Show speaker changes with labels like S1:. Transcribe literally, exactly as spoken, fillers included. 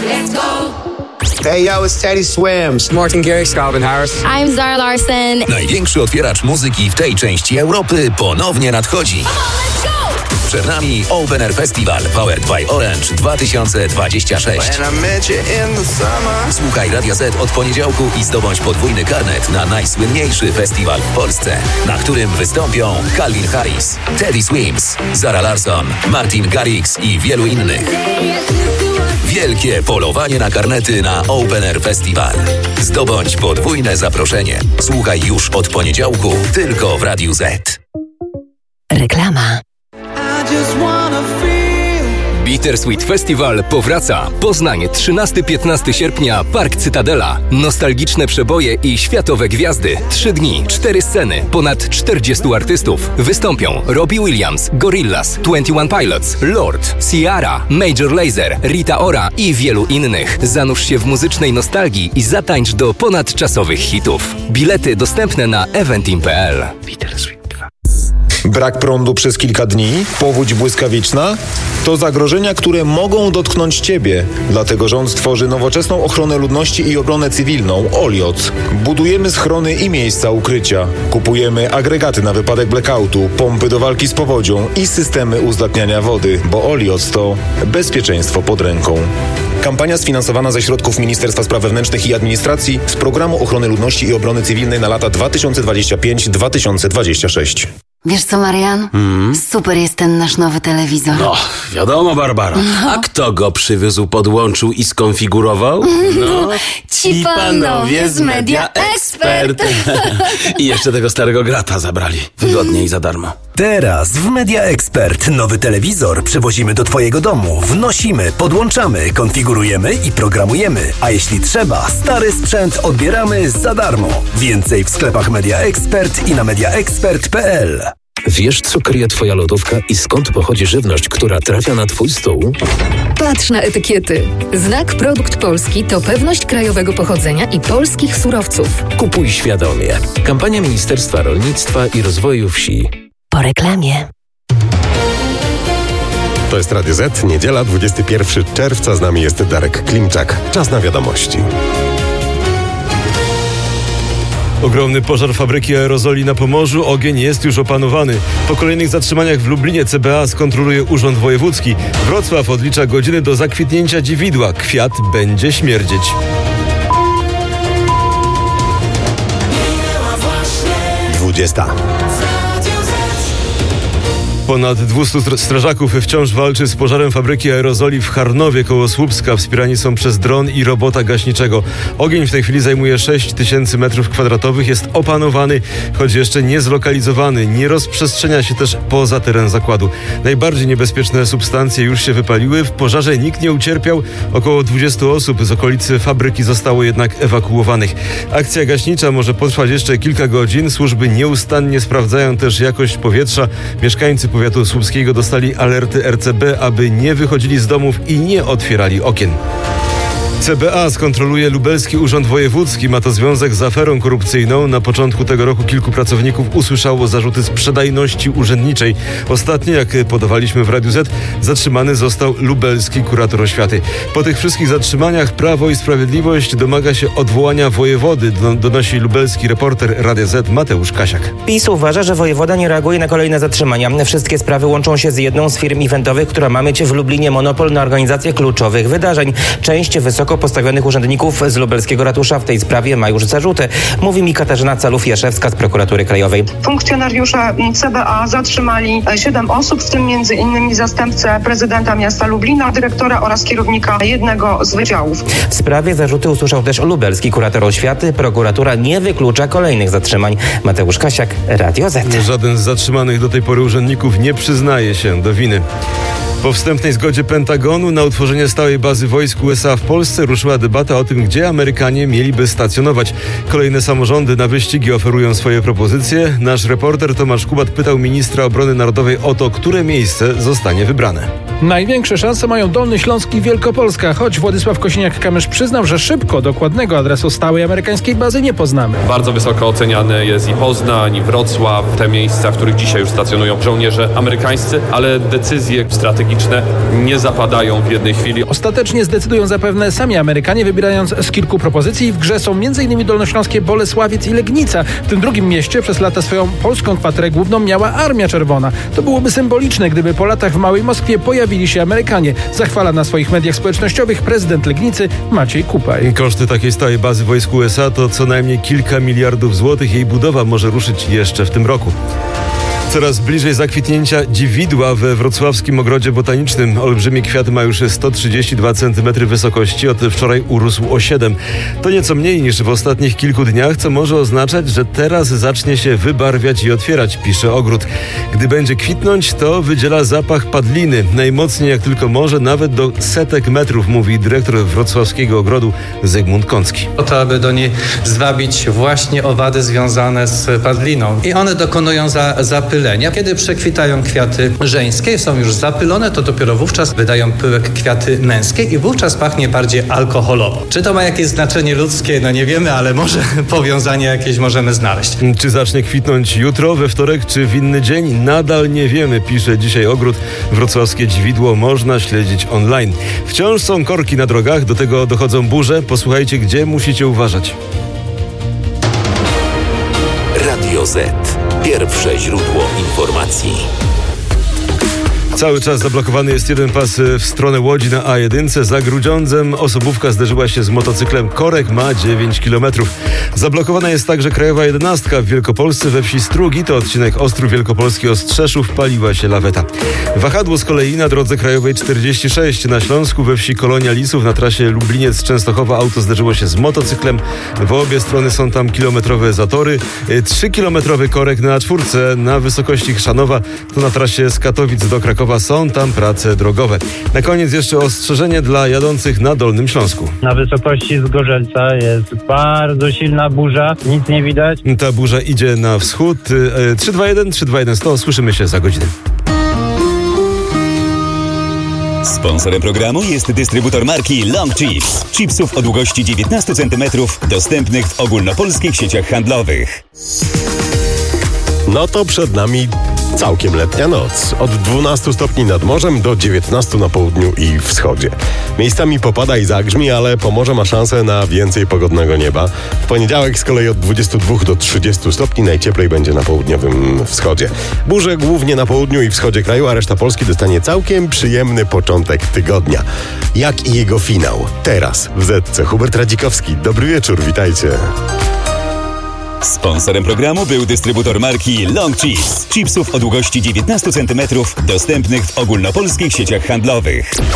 S1: Let's go!
S2: Hey yo, it's Teddy Swims.
S3: Martin Garrix, Calvin Harris.
S4: I'm Zara Larsson.
S5: Największy otwieracz muzyki w tej części Europy ponownie nadchodzi. Przed nami Open Air Festival Powered by Orange dwa tysiące dwudziesty szósty. Słuchaj Radia Z od poniedziałku i zdobądź podwójny karnet na najsłynniejszy festiwal w Polsce, na którym wystąpią Calvin Harris, Teddy Swims, Zara Larsson, Martin Garrix i wielu innych. Wielkie polowanie na karnety na Open Air Festival. Zdobądź podwójne zaproszenie. Słuchaj już od poniedziałku tylko w Radiu Z.
S6: Reklama.
S7: Bittersweet Festival powraca. Poznań, trzynastego do piętnastego sierpnia, Park Cytadela. Nostalgiczne przeboje i światowe gwiazdy. Trzy dni, cztery sceny, ponad czterdziestu artystów. Wystąpią Robbie Williams, Gorillaz, dwadzieścia jeden Pilots, Lord, Ciara, Major Lazer, Rita Ora i wielu innych. Zanurz się w muzycznej nostalgii i zatańcz do ponadczasowych hitów. Bilety dostępne na eventim kropka p l. Bittersweet.
S8: Brak prądu przez kilka dni, powódź błyskawiczna to zagrożenia, które mogą dotknąć Ciebie. Dlatego rząd tworzy nowoczesną ochronę ludności i obronę cywilną Olioc. Budujemy schrony i miejsca ukrycia. Kupujemy agregaty na wypadek blackoutu, pompy do walki z powodzią i systemy uzdatniania wody, bo Olioc to bezpieczeństwo pod ręką. Kampania sfinansowana ze środków Ministerstwa Spraw Wewnętrznych i Administracji z Programu Ochrony Ludności i Obrony Cywilnej na lata dwa tysiące dwudziesty piąty do dwa tysiące dwudziestego szóstego.
S6: Wiesz co, Marian?
S9: Mm.
S6: Super jest ten nasz nowy telewizor.
S9: No, wiadomo, Barbara. No. A kto go przywiózł, podłączył i skonfigurował?
S6: No, ci panowie z Media Expert.
S9: I jeszcze tego starego grata zabrali. Wygodnie i za darmo.
S10: Teraz w Media Expert nowy telewizor przywozimy do Twojego domu. Wnosimy, podłączamy, konfigurujemy i programujemy. A jeśli trzeba, stary sprzęt odbieramy za darmo. Więcej w sklepach Media Expert i na media expert kropka p l.
S11: Wiesz, co kryje Twoja lodówka i skąd pochodzi żywność, która trafia na Twój stół?
S12: Patrz na etykiety. Znak Produkt Polski to pewność krajowego pochodzenia i polskich surowców.
S11: Kupuj świadomie. Kampania Ministerstwa Rolnictwa i Rozwoju Wsi.
S6: Po reklamie.
S13: To jest Radio Z, niedziela, dwudziestego pierwszego czerwca. Z nami jest Darek Klimczak. Czas na wiadomości.
S14: Ogromny pożar fabryki aerozoli na Pomorzu. Ogień jest już opanowany. Po kolejnych zatrzymaniach w Lublinie C B A skontroluje Urząd Wojewódzki. Wrocław odlicza godziny do zakwitnięcia dziwidła. Kwiat będzie śmierdzieć.
S13: dwudziesta.
S14: Ponad dwieście strażaków wciąż walczy z pożarem fabryki aerozoli w Charnowie koło Słupska. Wspierani są przez dron i robota gaśniczego. Ogień w tej chwili zajmuje sześć tysięcy metrów kwadratowych. Jest opanowany, choć jeszcze nie zlokalizowany. Nie rozprzestrzenia się też poza teren zakładu. Najbardziej niebezpieczne substancje już się wypaliły. W pożarze nikt nie ucierpiał. Około dwudziestu osób z okolicy fabryki zostało jednak ewakuowanych. Akcja gaśnicza może potrwać jeszcze kilka godzin. Służby nieustannie sprawdzają też jakość powietrza. Mieszkańcy powiatu słupskiego dostali alerty R C B, aby nie wychodzili z domów i nie otwierali okien. C B A skontroluje Lubelski Urząd Wojewódzki. Ma to związek z aferą korupcyjną. Na początku tego roku kilku pracowników usłyszało zarzuty sprzedajności urzędniczej. Ostatnio, jak podawaliśmy w Radiu Z, zatrzymany został lubelski kurator oświaty. Po tych wszystkich zatrzymaniach Prawo i Sprawiedliwość domaga się odwołania wojewody, donosi lubelski reporter Radia Z Mateusz Kasiak.
S15: PiS uważa, że wojewoda nie reaguje na kolejne zatrzymania. Wszystkie sprawy łączą się z jedną z firm eventowych, która ma mieć w Lublinie monopol na organizację kluczowych wydarzeń. Część wysoko postawionych urzędników z lubelskiego ratusza w tej sprawie ma już zarzuty. Mówi mi Katarzyna Calów-Jaszewska z Prokuratury Krajowej.
S16: Funkcjonariusze C B A zatrzymali siedem osób, w tym między innymi zastępcę prezydenta miasta Lublina, dyrektora oraz kierownika jednego z wydziałów.
S15: W sprawie zarzuty usłyszał też lubelski kurator oświaty. Prokuratura nie wyklucza kolejnych zatrzymań. Mateusz Kasiak, Radio Z.
S14: Żaden z zatrzymanych do tej pory urzędników nie przyznaje się do winy. Po wstępnej zgodzie Pentagonu na utworzenie stałej bazy wojsk U S A w Polsce Polsce ruszyła debata o tym, gdzie Amerykanie mieliby stacjonować. Kolejne samorządy na wyścigi oferują swoje propozycje. Nasz reporter Tomasz Kubat pytał ministra obrony narodowej o to, które miejsce zostanie wybrane.
S1: Największe szanse mają Dolny Śląsk i Wielkopolska, choć Władysław Kosiniak-Kamysz przyznał, że szybko dokładnego adresu stałej amerykańskiej bazy nie poznamy.
S3: Bardzo wysoko oceniany jest i Poznań, i Wrocław, te miejsca, w których dzisiaj już stacjonują żołnierze amerykańscy, ale decyzje strategiczne nie zapadają w jednej chwili.
S1: Ostatecznie zdecydują zapewne sami Amerykanie, wybierając z kilku propozycji. W grze są m.in. dolnośląskie Bolesławiec i Legnica. W tym drugim mieście przez lata swoją polską kwaterę główną miała Armia Czerwona. To byłoby symboliczne, gdyby po latach w Małej Moskwie pojawili się Amerykanie. Zachwala na swoich mediach społecznościowych prezydent Legnicy Maciej Kupaj.
S14: Koszty takiej stałej bazy wojsk U S A to co najmniej kilka miliardów złotych. Jej budowa może ruszyć jeszcze w tym roku. Coraz bliżej zakwitnięcia dziwidła we wrocławskim ogrodzie botanicznym. Olbrzymi kwiat ma już sto trzydzieści dwa centymetry wysokości, od wczoraj urósł o siedem. To nieco mniej niż w ostatnich kilku dniach, co może oznaczać, że teraz zacznie się wybarwiać i otwierać, pisze ogród. Gdy będzie kwitnąć, to wydziela zapach padliny. Najmocniej jak tylko może, nawet do setek metrów, mówi dyrektor wrocławskiego ogrodu Zygmunt Kącki.
S4: Po to, aby do niej zwabić właśnie owady związane z padliną. I one dokonują za, zapylenia. Kiedy przekwitają kwiaty żeńskie, są już zapylone, to dopiero wówczas wydają pyłek kwiaty męskie i wówczas pachnie bardziej alkoholowo. Czy to ma jakieś znaczenie ludzkie? No nie wiemy, ale może powiązanie jakieś możemy znaleźć.
S14: Czy zacznie kwitnąć jutro, we wtorek, czy w inny dzień? Nadal nie wiemy, pisze dzisiaj ogród. Wrocławskie dziwidło można śledzić online. Wciąż są korki na drogach, do tego dochodzą burze. Posłuchajcie, gdzie musicie uważać.
S5: Radio Z. Pierwsze źródło informacji.
S14: Cały czas zablokowany jest jeden pas w stronę Łodzi na A jeden. Za Grudziądzem osobówka zderzyła się z motocyklem. Korek ma dziewięć kilometrów. Zablokowana jest także Krajowa jedenastka w Wielkopolsce we wsi Strugi. To odcinek Ostrów Wielkopolski Ostrzeszów. Paliła się laweta. Wahadło z kolei na drodze krajowej czterdzieści sześć na Śląsku we wsi Kolonia Lisów na trasie Lubliniec-Częstochowa auto zderzyło się z motocyklem. W obie strony są tam kilometrowe zatory. Trzykilometrowy korek na czwórce na wysokości Chrzanowa. To na trasie z Katowic do Krakowa. Są tam prace drogowe. Na koniec jeszcze ostrzeżenie dla jadących na Dolnym Śląsku.
S17: Na wysokości Zgorzelca jest bardzo silna burza, nic nie widać.
S14: Ta burza idzie na wschód. trzy dwa jeden trzy dwa jeden sto. Słyszymy się za godzinę.
S5: Sponsorem programu jest dystrybutor marki Long Chips. Chipsów o długości dziewiętnaście centymetrów, dostępnych w ogólnopolskich sieciach handlowych.
S13: No to przed nami całkiem letnia noc. Od dwunastu stopni nad morzem do dziewiętnastu na południu i wschodzie. Miejscami popada i zagrzmi, ale Pomorze ma szansę na więcej pogodnego nieba. W poniedziałek z kolei od dwudziestu dwóch do trzydziestu stopni, najcieplej będzie na południowym wschodzie. Burze głównie na południu i wschodzie kraju, a reszta Polski dostanie całkiem przyjemny początek tygodnia. Jak i jego finał. Teraz w Zetce Hubert Radzikowski. Dobry wieczór, witajcie.
S5: Sponsorem programu był dystrybutor marki Long Chips. Chipsów o długości dziewiętnaście centymetrów, dostępnych w ogólnopolskich sieciach handlowych.